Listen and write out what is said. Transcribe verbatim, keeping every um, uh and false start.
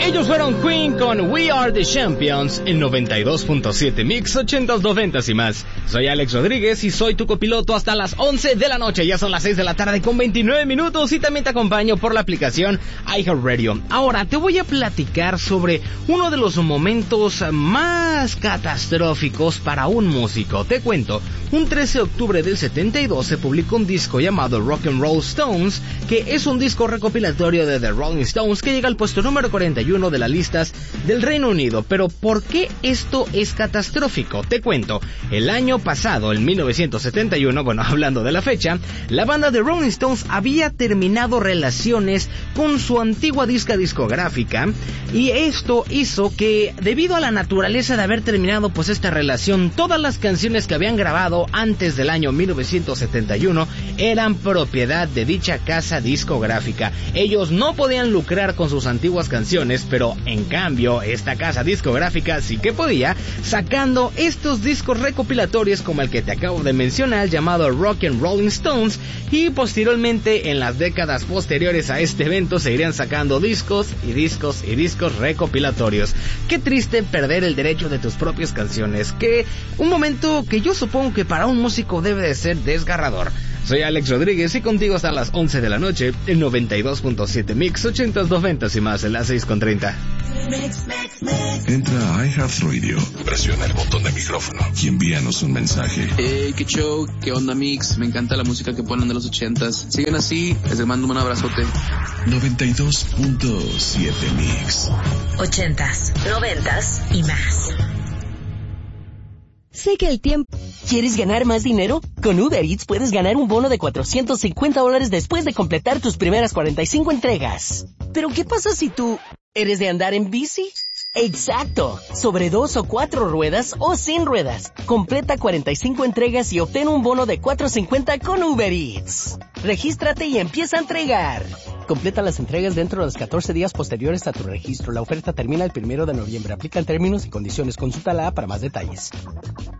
Ellos fueron Queen con We Are The Champions en noventa y dos punto siete Mix, ochentas, noventas y más. Soy Alex Rodríguez y soy tu copiloto hasta las once de la noche. Ya son las seis de la tarde con veintinueve minutos y también te acompaño por la aplicación iHeartRadio. Ahora te voy a platicar sobre uno de los momentos más catastróficos para un músico. Te cuento, un trece de octubre del setenta y dos se publicó un disco llamado Rock and Roll Stones, que es un disco recopilatorio de The Rolling Stones que llega al puesto número cuarenta y uno de las listas del Reino Unido. Pero ¿por qué esto es catastrófico? Te cuento, el año pasado, en mil novecientos setenta y uno, bueno, hablando de la fecha, la banda de Rolling Stones había terminado relaciones con su antigua disca discográfica, y esto hizo que, debido a la naturaleza de haber terminado pues esta relación, todas las canciones que habían grabado antes del año mil novecientos setenta y uno eran propiedad de dicha casa discográfica. Ellos no podían lucrar con sus antiguas canciones, pero en cambio esta casa discográfica sí que podía, sacando estos discos recopilatorios como el que te acabo de mencionar, llamado Rock and Rolling Stones, y posteriormente en las décadas posteriores a este evento seguirían sacando discos y discos y discos recopilatorios. Qué triste perder el derecho de tus propias canciones, que un momento que yo supongo que para un músico debe de ser desgarrador. Soy Alex Rodríguez y contigo hasta las once de la noche en noventa y dos punto siete Mix, ochentas, noventas y más, en las seis con treinta. Entra a iHeartRadio, presiona el botón de micrófono y envíanos un mensaje. Hey, qué show, qué onda Mix, me encanta la música que ponen de los ochentas. Sigan así, les mando un abrazote. noventa y dos punto siete Mix. Ochentas, noventas y más. Sé que el tiempo... ¿Quieres ganar más dinero? Con Uber Eats puedes ganar un bono de cuatrocientos cincuenta dólares después de completar tus primeras cuarenta y cinco entregas. ¿Pero qué pasa si tú eres de andar en bici? ¡Exacto! Sobre dos o cuatro ruedas o sin ruedas. Completa cuarenta y cinco entregas y obtén un bono de cuatrocientos cincuenta con Uber Eats. Regístrate y empieza a entregar. Completa las entregas dentro de los catorce días posteriores a tu registro. La oferta termina el primero de noviembre. Aplican términos y condiciones. Consulta la app para más detalles.